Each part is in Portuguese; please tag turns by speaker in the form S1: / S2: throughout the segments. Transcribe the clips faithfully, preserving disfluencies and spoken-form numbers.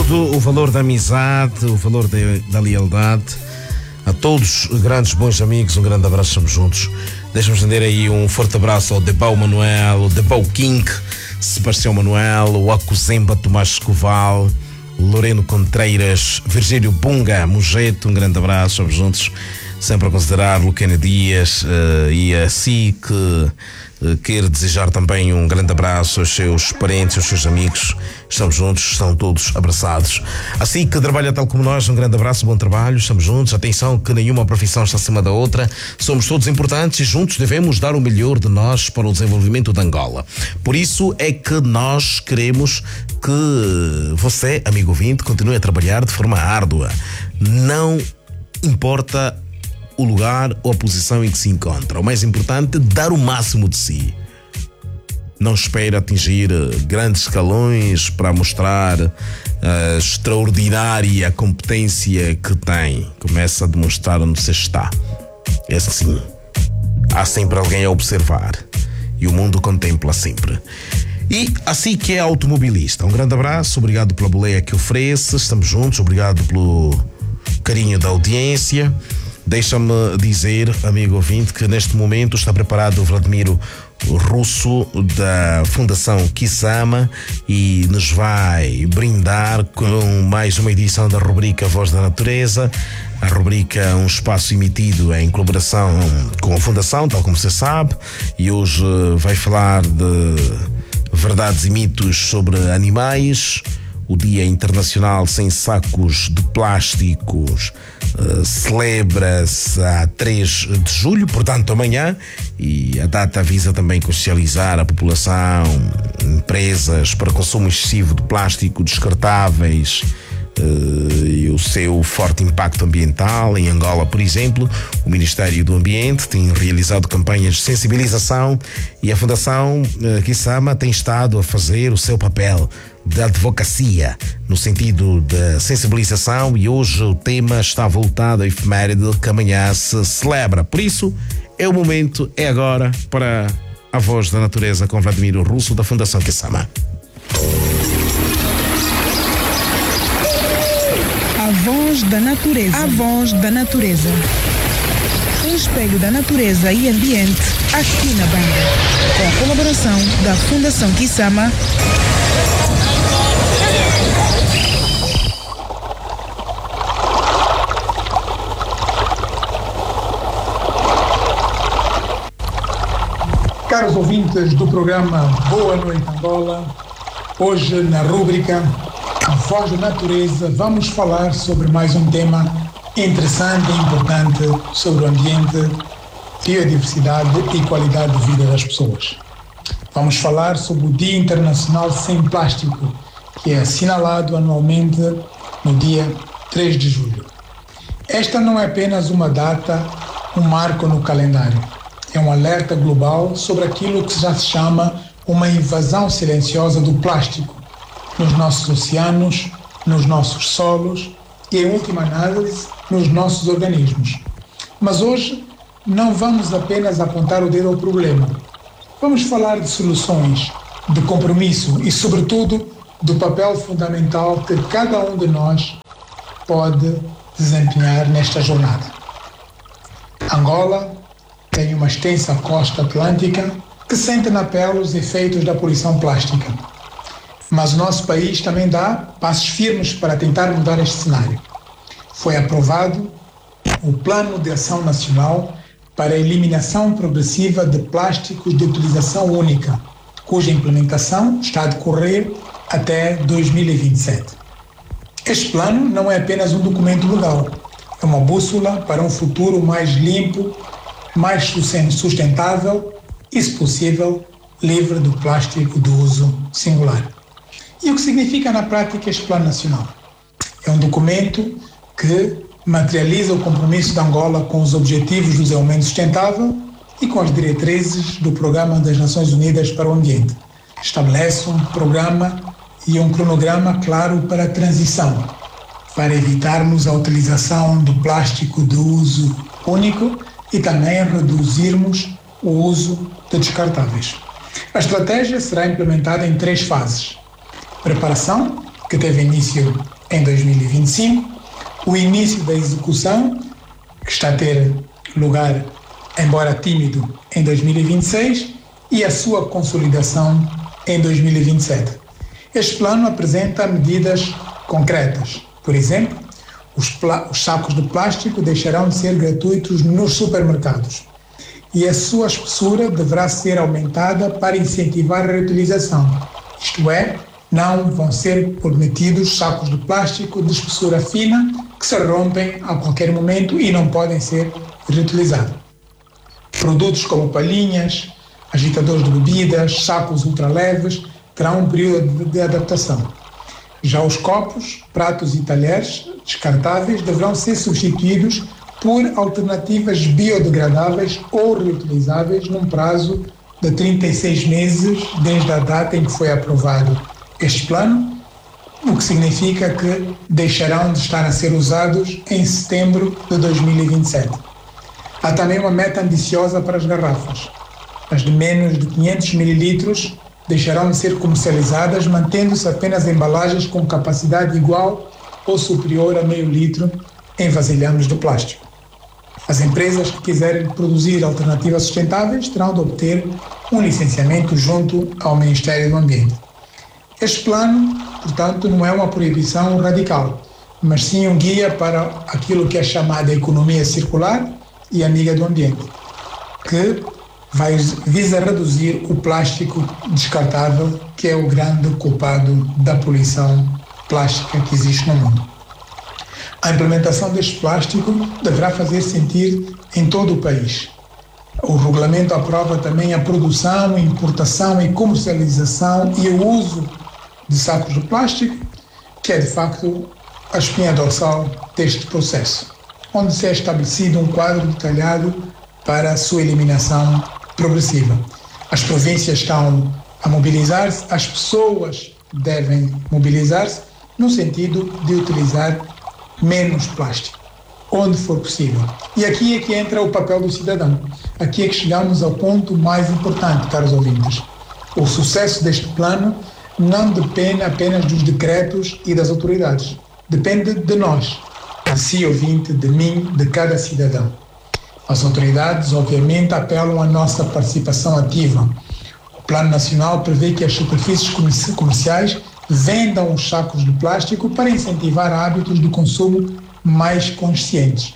S1: Recordo o valor da amizade, o valor de, da lealdade. A todos, grandes bons amigos, um grande abraço, estamos juntos. Deixa-me estender aí um forte abraço ao Debau Manuel, o Debau King, Sebastião Manuel, o Acuzemba Tomás Escoval, Loreno Contreiras, Virgílio Bunga, Mujeto, um grande abraço, estamos juntos. Sempre a considerar Lucana Dias uh, e assim que uh, quero desejar também um grande abraço aos seus parentes, aos seus amigos. Estamos juntos, estão todos abraçados. Assim que trabalha tal como nós, um grande abraço, bom trabalho, estamos juntos. Atenção que nenhuma profissão está acima da outra. Somos todos importantes e juntos devemos dar o melhor de nós para o desenvolvimento de Angola. Por isso é que nós queremos que você, amigo ouvinte, continue a trabalhar de forma árdua. Não importa o lugar ou a posição em que se encontra. O mais importante é dar o máximo de si. Não espere atingir grandes escalões para mostrar a extraordinária competência que tem. Começa a demonstrar onde você está. É assim. Há sempre alguém a observar. E o mundo contempla sempre. E assim que é automobilista. Um grande abraço, obrigado pela boleia que oferece. Estamos juntos, obrigado pelo carinho da audiência. Deixa-me dizer, amigo ouvinte, que neste momento está preparado o Vladimiro Russo da Fundação Kisama e nos vai brindar com mais uma edição da rubrica Voz da Natureza. A rubrica é um espaço emitido em colaboração com a Fundação, tal como você sabe, e hoje vai falar de verdades e mitos sobre animais. O Dia Internacional Sem Sacos de Plásticos uh, celebra-se a três de julho, portanto amanhã, e a data visa também consciencializar a população, empresas para consumo excessivo de plástico descartáveis uh, e o seu forte impacto ambiental. Em Angola, por exemplo, o Ministério do Ambiente tem realizado campanhas de sensibilização e a Fundação uh, Kisama tem estado a fazer o seu papel de advocacia no sentido da sensibilização, e hoje o tema está voltado à efeméride que amanhã se celebra. Por isso, é o momento, é agora, para a Voz da Natureza com Vladimiro Russo da Fundação Kisama.
S2: A Voz da Natureza. A Voz da Natureza. Um espelho da natureza e ambiente aqui na banda. Com a colaboração da Fundação Kisama.
S3: Caros ouvintes do programa Boa Noite Angola, hoje na rúbrica A Voz da Natureza vamos falar sobre mais um tema interessante e importante sobre o ambiente, biodiversidade e qualidade de vida das pessoas. Vamos falar sobre o Dia Internacional Sem Plástico, que é assinalado anualmente no dia três de julho. Esta não é apenas uma data, um marco no calendário. É um alerta global sobre aquilo que já se chama uma invasão silenciosa do plástico nos nossos oceanos, nos nossos solos e, em última análise, nos nossos organismos. Mas hoje não vamos apenas apontar o dedo ao problema. Vamos falar de soluções, de compromisso e, sobretudo, do papel fundamental que cada um de nós pode desempenhar nesta jornada. Angola tem uma extensa costa atlântica que sente na pele os efeitos da poluição plástica. Mas o nosso país também dá passos firmes para tentar mudar este cenário. Foi aprovado o Plano de Ação Nacional para a Eliminação Progressiva de Plásticos de Utilização Única, cuja implementação está a decorrer até dois mil e vinte e sete. Este plano não é apenas um documento legal, é uma bússola para um futuro mais limpo, mais sustentável e, se possível, livre do plástico de uso singular. E o que significa na prática este Plano Nacional? É um documento que materializa o compromisso de Angola com os Objetivos do Desenvolvimento Sustentável e com as diretrizes do Programa das Nações Unidas para o Ambiente. Estabelece um programa e um cronograma claro para a transição, para evitarmos a utilização do plástico de uso único e também reduzirmos o uso de descartáveis. A estratégia será implementada em três fases. Preparação, que teve início em dois mil e vinte e cinco, o início da execução, que está a ter lugar, embora tímido, em dois mil e vinte e seis, e a sua consolidação em dois mil e vinte e sete. Este plano apresenta medidas concretas. Por exemplo, os, pla- os sacos de plástico deixarão de ser gratuitos nos supermercados e a sua espessura deverá ser aumentada para incentivar a reutilização. Isto é, não vão ser permitidos sacos de plástico de espessura fina que se rompem a qualquer momento e não podem ser reutilizados. Produtos como palhinhas, agitadores de bebidas, sacos ultraleves terão um período de adaptação. Já os copos, pratos e talheres descartáveis deverão ser substituídos por alternativas biodegradáveis ou reutilizáveis num prazo de trinta e seis meses desde a data em que foi aprovado este plano, o que significa que deixarão de estar a ser usados em setembro de dois mil e vinte e sete. Há também uma meta ambiciosa para as garrafas. As de menos de quinhentos mililitros deixarão de ser comercializadas, mantendo-se apenas embalagens com capacidade igual ou superior a meio litro em vasilhames de plástico. As empresas que quiserem produzir alternativas sustentáveis terão de obter um licenciamento junto ao Ministério do Ambiente. Este plano, portanto, não é uma proibição radical, mas sim um guia para aquilo que é chamada economia circular e amiga do ambiente, que vai, visa reduzir o plástico descartável, que é o grande culpado da poluição plástica que existe no mundo. A implementação deste plástico deverá fazer sentido em todo o país. O regulamento aprova também a produção, importação e comercialização e o uso de sacos de plástico, que é de facto a espinha dorsal deste processo, onde se é estabelecido um quadro detalhado para a sua eliminação progressiva. As províncias estão a mobilizar-se, as pessoas devem mobilizar-se no sentido de utilizar menos plástico, onde for possível. E aqui é que entra o papel do cidadão. Aqui é que chegamos ao ponto mais importante, caros ouvintes. O sucesso deste plano não depende apenas dos decretos e das autoridades. Depende de nós, de si, ouvinte, de mim, de cada cidadão. As autoridades, obviamente, apelam à nossa participação ativa. O Plano Nacional prevê que as superfícies comerciais vendam os sacos de plástico para incentivar hábitos de consumo mais conscientes.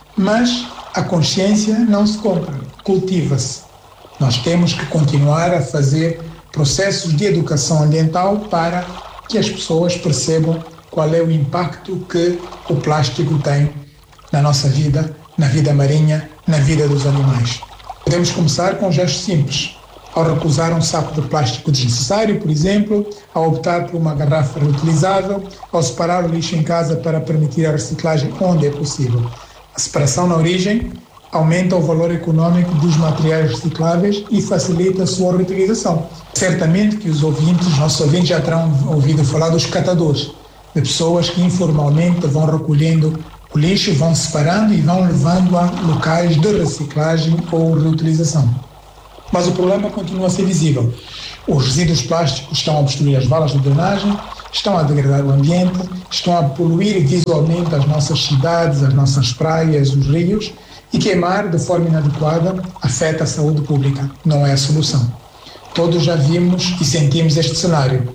S3: Mas a consciência não se compra, cultiva-se. Nós temos que continuar a fazer processos de educação ambiental para que as pessoas percebam qual é o impacto que o plástico tem na nossa vida, na vida marinha, na vida dos animais. Podemos começar com gestos simples. Ao recusar um saco de plástico desnecessário, por exemplo, ao optar por uma garrafa reutilizável, ao separar o lixo em casa para permitir a reciclagem onde é possível. A separação na origem aumenta o valor econômico dos materiais recicláveis e facilita a sua reutilização. Certamente que os ouvintes, nossos ouvintes já terão ouvido falar dos catadores, de pessoas que informalmente vão recolhendo o lixo, vão separando e vão levando a locais de reciclagem ou reutilização. Mas o problema continua a ser visível. Os resíduos plásticos estão a obstruir as valas de drenagem, estão a degradar o ambiente, estão a poluir visualmente as nossas cidades, as nossas praias, os rios, e queimar de forma inadequada afeta a saúde pública. Não é a solução. Todos já vimos e sentimos este cenário.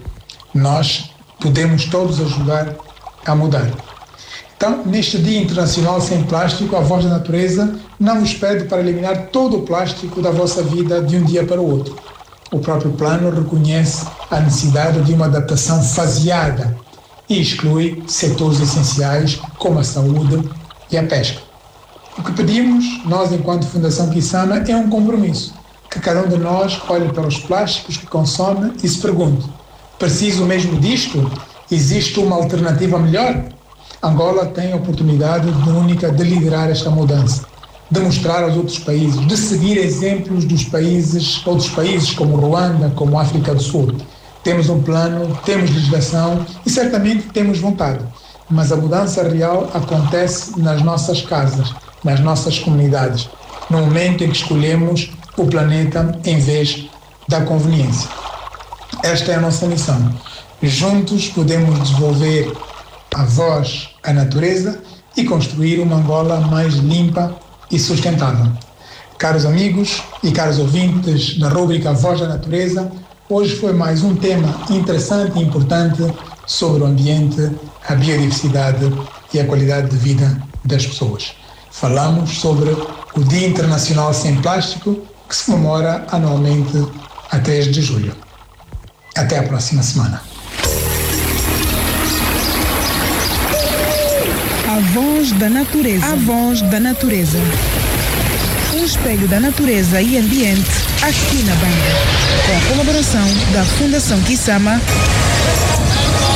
S3: Nós podemos todos ajudar a mudar. Então, neste Dia Internacional Sem Plástico, a Voz da Natureza não vos pede para eliminar todo o plástico da vossa vida de um dia para o outro. O próprio plano reconhece a necessidade de uma adaptação faseada e exclui setores essenciais como a saúde e a pesca. O que pedimos, nós enquanto Fundação Kissama, é um compromisso, que cada um de nós olhe para os plásticos que consome e se pergunte: preciso mesmo disto? Existe uma alternativa melhor? Angola tem a oportunidade única de liderar esta mudança, de mostrar aos outros países, de seguir exemplos dos países, outros países como Ruanda, como África do Sul. Temos um plano, temos legislação e certamente temos vontade, mas a mudança real acontece nas nossas casas, nas nossas comunidades, no momento em que escolhemos o planeta em vez da conveniência. Esta é a nossa missão. Juntos podemos desenvolver a voz à natureza e construir uma Angola mais limpa e sustentável. Caros amigos e caros ouvintes da rúbrica Voz da Natureza, hoje foi mais um tema interessante e importante sobre o ambiente, a biodiversidade e a qualidade de vida das pessoas. Falamos sobre o Dia Internacional Sem Plástico, que se comemora anualmente a três de julho. Até a próxima semana.
S2: A Voz da Natureza. A Voz da Natureza. Um espelho da natureza e ambiente aqui na Banda. Com a colaboração da Fundação Kisama.